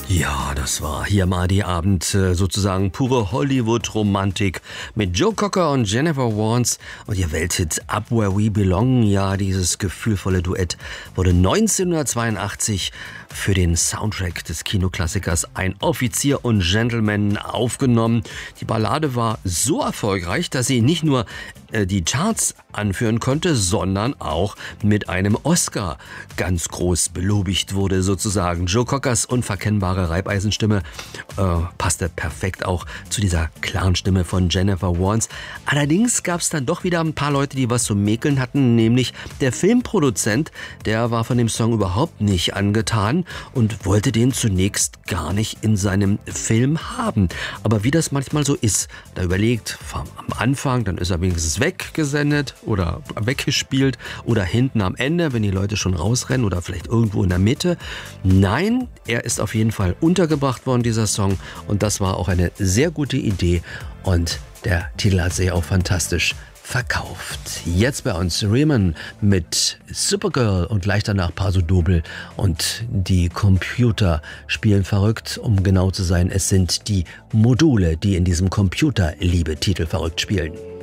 Ja, das war hier mal die Abend, sozusagen pure Hollywood-Romantik mit Joe Cocker und Jennifer Warnes und ihr Welthit Up Where We Belong. Ja, dieses gefühlvolle Duett wurde 1982 für den Soundtrack des Kinoklassikers Ein Offizier und Gentleman aufgenommen. Die Ballade war so erfolgreich, dass sie nicht nur die Charts anführen konnte, sondern auch mit einem Oscar ganz groß belobigt wurde sozusagen. Joe Cockers unverkennbare Reibeisenstimme passte perfekt auch zu dieser klaren Stimme von Jennifer Warnes. Allerdings gab es dann doch wieder ein paar Leute, die was zu mäkeln hatten, nämlich der Filmproduzent, der war von dem Song überhaupt nicht angetan und wollte den zunächst gar nicht in seinem Film haben. Aber wie das manchmal so ist, da überlegt am Anfang, dann ist er wenigstens weggesendet oder weggespielt oder hinten am Ende, wenn die Leute schon rausrennen oder vielleicht irgendwo in der Mitte. Nein, er ist auf jeden Fall untergebracht worden, dieser Song, und das war auch eine sehr gute Idee und der Titel hat sich auch fantastisch verkauft. Jetzt bei uns Riemann mit Supergirl und gleich danach Paso Doble und die Computer spielen verrückt, um genau zu sein. Es sind die Module, die in diesem Computer-Liebe-Titel verrückt spielen.